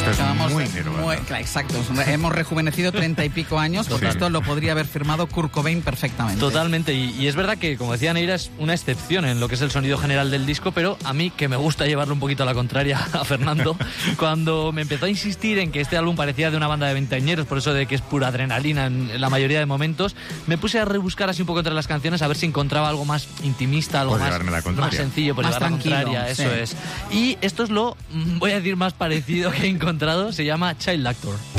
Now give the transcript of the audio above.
Esto es Vamos, muy Nirvana. Exacto, hemos rejuvenecido 30 y pico años, porque esto lo podría haber firmado Kurt Cobain perfectamente. Totalmente, y es verdad que, como decía Neira, es una excepción en lo que es el sonido general del disco, pero a mí, que me gusta llevarlo un poquito a la contraria a Fernando, cuando me empezó a insistir en que este álbum parecía de una banda de veinteañeros, por eso de que es pura adrenalina en la mayoría de momentos, me puse a rebuscar así un poco entre las canciones a ver si encontraba algo más intimista, algo más sencillo, por más llevar tranquilo, la contraria, eso es. Y esto es lo, voy a decir, más parecido que he encontrado, se llama Child Actor.